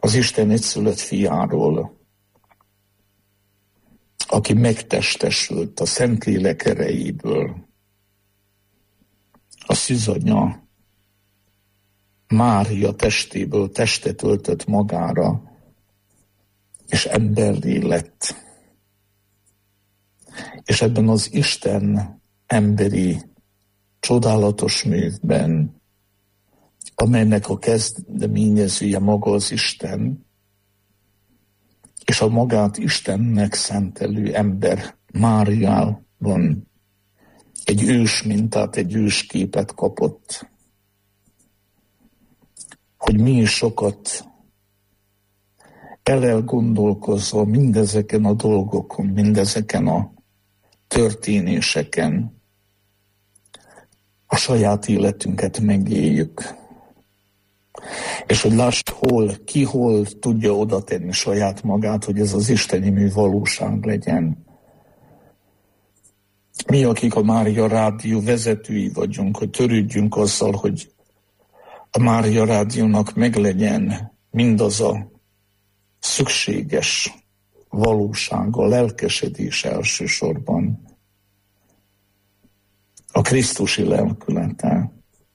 az Isten egyszülött fiáról, aki megtestesült a Szentlélek erejéből, a szűzanya Mária testéből testet öltött magára, és emberré lett. És ebben az Isten emberi csodálatos művben, amelynek a kezdeményezője maga az Isten, és a magát Istennek szentelő ember Máriában egy ős mintát, egy ős képet kapott, hogy mi is sokat elgondolkozva mindezeken a dolgokon, mindezeken a történéseken a saját életünket megéljük. És hogy lássd, ki hol tudja oda tenni saját magát, hogy ez az isteni mű valóság legyen. Mi, akik a Mária Rádió vezetői vagyunk, hogy törődjünk azzal, hogy a Mária Rádiónak meglegyen mindaz a szükséges valósága, lelkesedés elsősorban, a krisztusi lelkülete.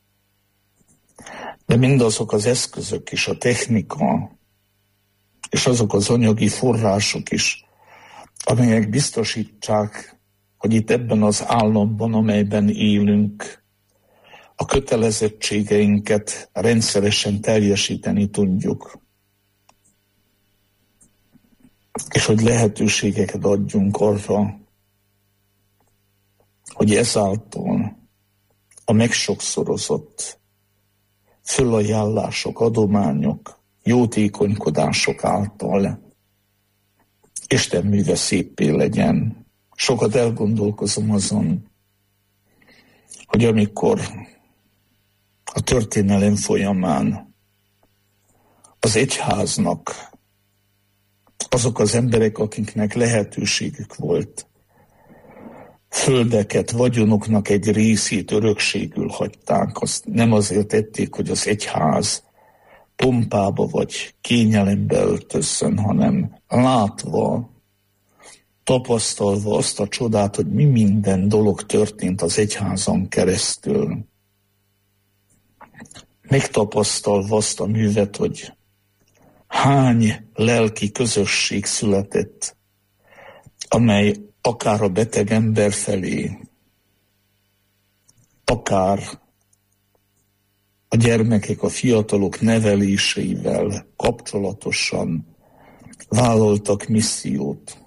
De mindazok az eszközök is, a technika, és azok az anyagi források is, amelyek biztosítsák, hogy itt ebben az államban, amelyben élünk, a kötelezettségeinket rendszeresen teljesíteni tudjuk. És hogy lehetőségeket adjunk arra, hogy ezáltal a megsokszorozott fölajánlások, adományok, jótékonykodások által Isten műve széppé legyen. Sokat elgondolkozom azon, hogy amikor a történelem folyamán az egyháznak azok az emberek, akiknek lehetőségük volt, földeket, vagyonoknak egy részét örökségül hagyták, azt nem azért tették, hogy az egyház pompába vagy kényelembe öltözzön, hanem látva, tapasztalva azt a csodát, hogy mi minden dolog történt az egyházon keresztül. Megtapasztalva azt a művet, hogy hány lelki közösség született, amely akár a beteg ember felé, akár a gyermekek, a fiatalok neveléseivel kapcsolatosan vállaltak missziót,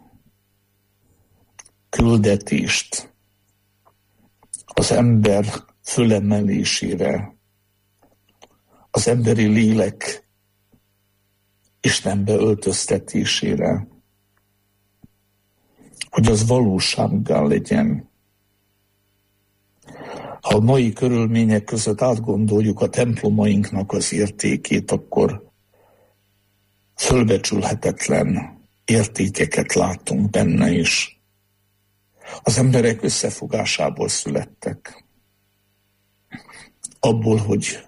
küldetést az ember fölemelésére, az emberi lélek Istenbe öltöztetésére, hogy az valósággá legyen. Ha a mai körülmények között átgondoljuk a templomainknak az értékét, akkor fölbecsülhetetlen értékeket látunk benne is. Az emberek összefogásából születtek. Abból, hogy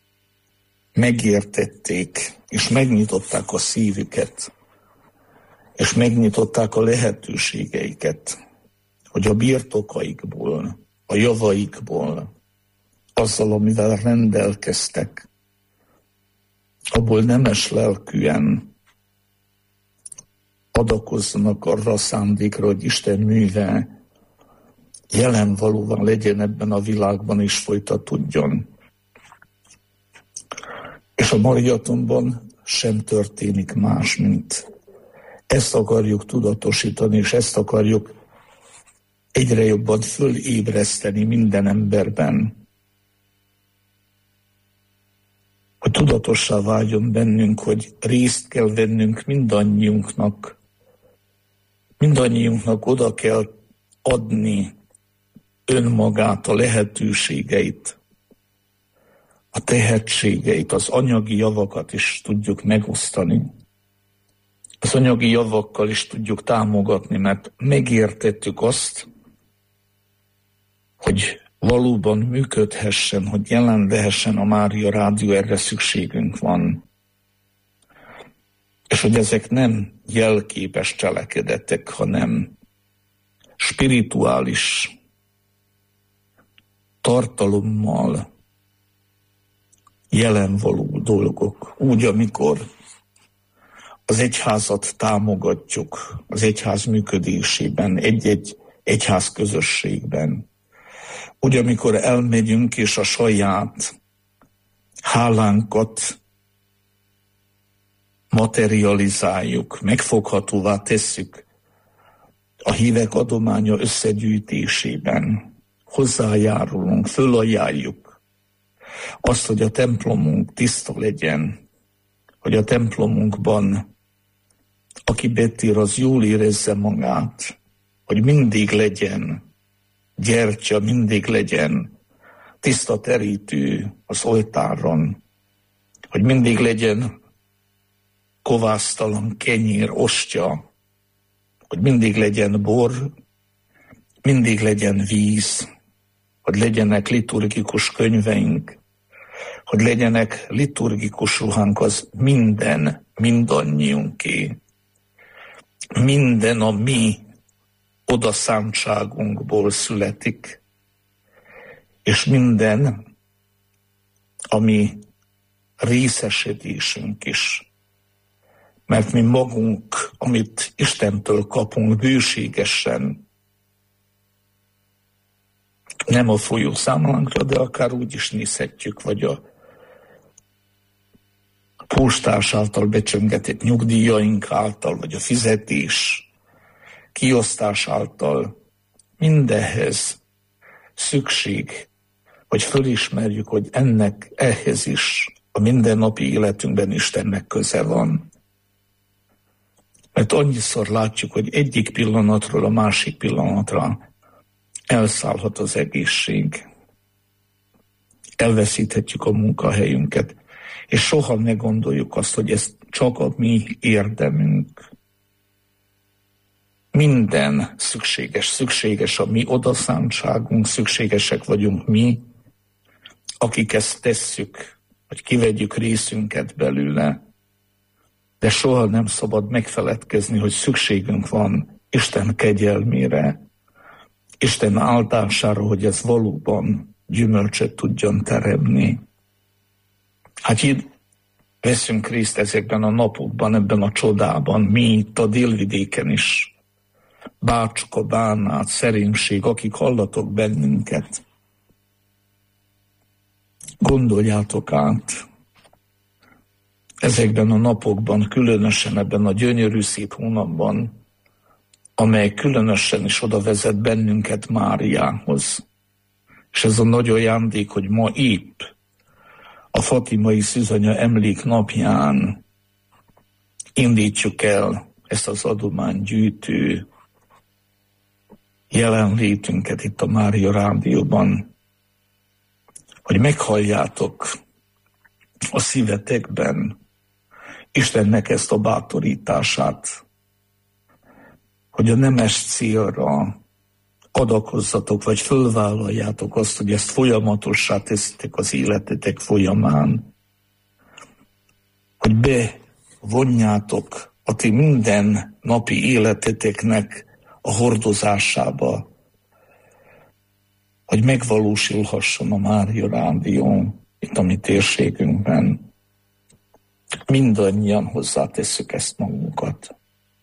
megértették, és megnyitották a szívüket, és megnyitották a lehetőségeiket, hogy a birtokaikból, a javaikból, azzal, amivel rendelkeztek, abból nemes lelkűen adakozzanak arra a szándékra, hogy Isten műve jelen valóban legyen ebben a világban és folytatódjon. És a Mariatonban sem történik más, mint ezt akarjuk tudatosítani, és ezt akarjuk egyre jobban fölébreszteni minden emberben, hogy tudatossá váljon bennünk, hogy részt kell vennünk mindannyiunknak oda kell adni önmagát, a lehetőségeit, a tehetségeit, az anyagi javakat is tudjuk megosztani. Az anyagi javakkal is tudjuk támogatni, mert megértettük azt, hogy valóban működhessen, hogy jelen lehessen a Mária Rádió, erre szükségünk van. és hogy ezek nem jelképes cselekedetek, hanem spirituális tartalommal jelenvaló dolgok. Úgy, amikor az egyházat támogatjuk az egyház működésében, egy-egy egyház közösségben. Úgy, amikor elmegyünk és a saját hálánkat materializáljuk, megfoghatóvá tesszük a hívek adománya összegyűjtésében, hozzájárulunk, fölajánljuk azt, hogy a templomunk tiszta legyen, hogy a templomunkban aki betér, az jól érezze magát, hogy mindig legyen gyertya, mindig legyen tiszta terítő az oltáron, hogy mindig legyen kovásztalan kenyér, ostya, hogy mindig legyen bor, mindig legyen víz, hogy legyenek liturgikus könyveink, hogy legyenek liturgikus ruhánk, az mindannyiunké. Minden a mi odaszántságunkból születik, és minden a mi részesedésünk is. Mert mi magunk, amit Istentől kapunk bőségesen, nem a folyószámlánkra, de akár úgy is nézhetjük, vagy a postás által becsöngetett nyugdíjaink által, vagy a fizetés kiosztás által, mindehhez szükség, hogy fölismerjük, hogy ehhez is a mindennapi életünkben Istennek köze van. Mert annyiszor látjuk, hogy egyik pillanatról a másik pillanatra elszállhat az egészség. Elveszíthetjük a munkahelyünket, és soha ne gondoljuk azt, hogy ez csak a mi érdemünk. Minden szükséges a mi odaszántságunk, szükségesek vagyunk mi, akik ezt tesszük, hogy kivegyük részünket belőle, de soha nem szabad megfeledkezni, hogy szükségünk van Isten kegyelmére, Isten áldására, hogy ez valóban gyümölcsöt tudjon teremni. Hát itt veszünk részt ezekben a napokban, ebben a csodában, mi itt a délvidéken is. Bácska, Bánát, Szerémség, akik hallatok bennünket. Gondoljátok át, ezekben a napokban, különösen ebben a gyönyörű szép hónapban, amely különösen is oda vezet bennünket Máriához. És ez a nagy ajándék, hogy ma épp a fatimai szűzanya emléknapján indítjuk el ezt az adománygyűjtő jelenlétünket itt a Mária Rádióban, hogy meghalljátok a szívetekben Istennek ezt a bátorítását, hogy a nemes célra adakozzatok, vagy fölvállaljátok azt, hogy ezt folyamatossá teszitek az életetek folyamán, hogy bevonjátok a ti minden napi életeteknek a hordozásába, hogy megvalósulhasson a Mária Rádió itt a mi térségünkben. Mindannyian hozzátesszük ezt magunkat.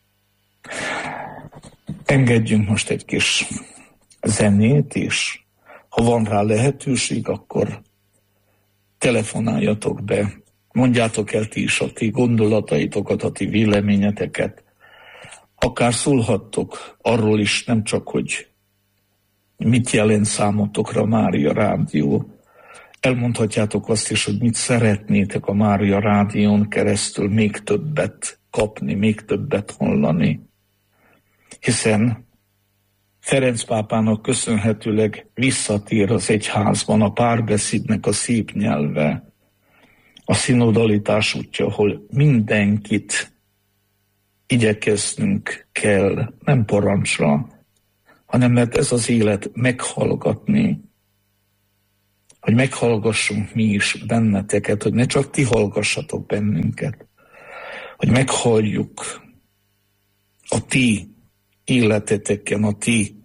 Engedjünk most egy kis zenét, és ha van rá lehetőség, akkor telefonáljatok be, mondjátok el ti is a ti gondolataitokat, a ti véleményeteket. Akár szólhattok arról is, nem csak, hogy mit jelent számotokra Mária Rádió. Elmondhatjátok azt is, hogy mit szeretnétek a Mária Rádión keresztül még többet kapni, még többet hallani. Hiszen Ferenc pápának köszönhetőleg visszatér az egyházban a párbeszédnek a szép nyelve, a szinodalitás útja, ahol mindenkit igyekeznünk kell, nem parancsra, hanem mert ez az élet meghallgatni, hogy meghallgassunk mi is benneteket, hogy ne csak ti hallgassatok bennünket, hogy meghalljuk a ti életeteken, a ti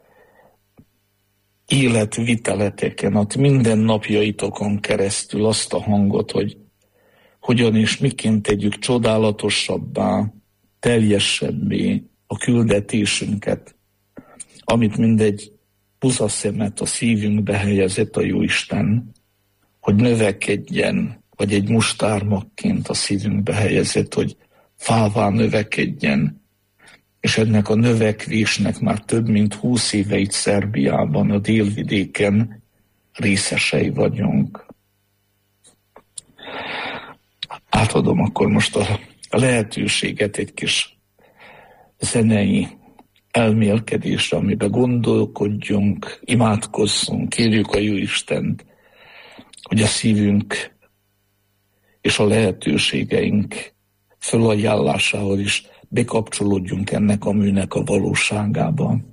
életviteleteken, a minden napjaitokon keresztül azt a hangot, hogy hogyan és miként tegyük csodálatosabbá, teljesebbé a küldetésünket, amit mindegy buzaszemet a szívünkbe helyezett a Jóisten, hogy növekedjen, vagy egy mustármagként a szívünkbe helyezett, hogy fává növekedjen, és ennek a növekvésnek már több mint 20 éve itt Szerbiában, a délvidéken részesei vagyunk. Átadom akkor most a lehetőséget egy kis zenei elmélkedésre, amiben gondolkodjunk, imádkozzunk, kérjük a Jóistent, hogy a szívünk és a lehetőségeink fölajánlásával is bekapcsolódjunk ennek a műnek a valóságába.